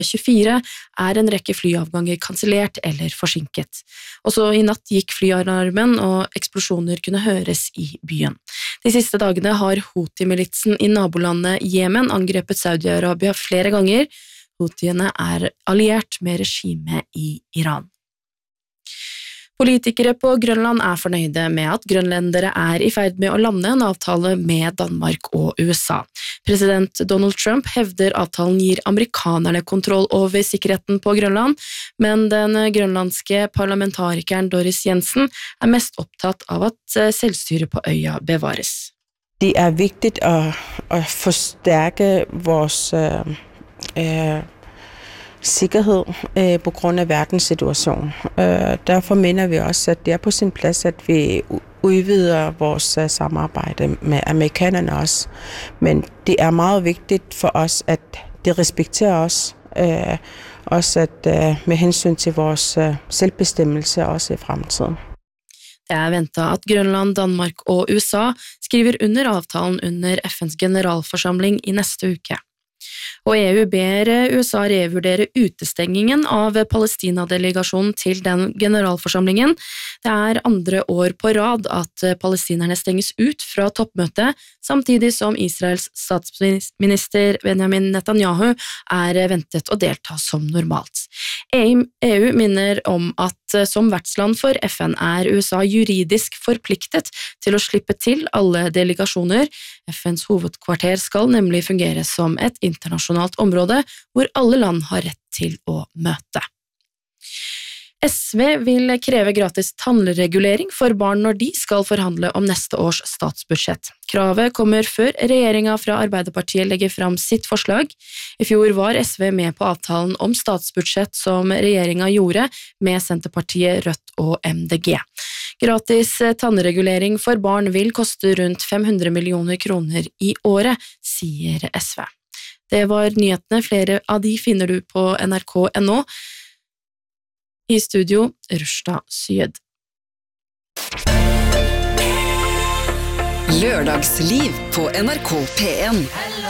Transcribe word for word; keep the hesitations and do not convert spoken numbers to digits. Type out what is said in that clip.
tjuefire er en rekke flyavganger kansellert eller forsinket. Også i natt gikk flyalarmen, og eksplosjoner kunne høres i byen. De siste dagene har Houthi-militsen i nabolandet Jemen angrepet Saudi-Arabia flere ganger. Houthiene er alliert med regimet i Iran. Politikere på Grønland er fornøyde med at grønlendere er i ferd med å lande en avtale med Danmark og U S A. President Donald Trump hevder avtalen gir amerikanerne kontroll over sikkerheten på Grønland, men den grønlandske parlamentarikeren Doris Jensen er mest opptatt av at selvstyret på øya bevares. Det er viktig å, å forstærke vores øh, øh, sikkerhed øh, på grund af verdenssituationen. Øh, derfor mener vi også, at det er på sin plads, at vi udvider vores uh, samarbejde med amerikanerne også. Men det er meget vigtigt for os, at det respekterer os. Øh, også at øh, med hensyn til vores øh, selvbestemmelse også i fremtiden. Det er ventet at Grønland, Danmark og U S A skriver under avtalen under F N's generalforsamling i neste uke. Og E U ber U S A revurdere utestengingen av Palestina-delegasjonen til den generalforsamlingen. Det er andre år på rad at palestinerne stenges ut fra toppmøtet, samtidig som Israels statsminister Benjamin Netanyahu er ventet å delta som normalt. E U minner om at som vertsland for F N er U S A juridisk forpliktet til å slippe til alle delegasjoner. F N's hovedkvarter skal nemlig fungere som et internasjonalt område hvor alle land har rett til å møte. S V vil kreve gratis tannregulering for barn når de skal forhandle om neste års statsbudsjett. Kravet kommer før regjeringen fra Arbeiderpartiet legger fram sitt forslag. I fjor var S V med på avtalen om statsbudsjett som regjeringen gjorde med Senterpartiet, Rødt og M D G. Gratis tannregulering for barn vil koste rundt fem hundre millioner kroner i året, sier S V. Det var nyhetene, flere av de finner du på N R K punktum N O. I studio, Rushda Syed. Lørdagsliv på N R K P en.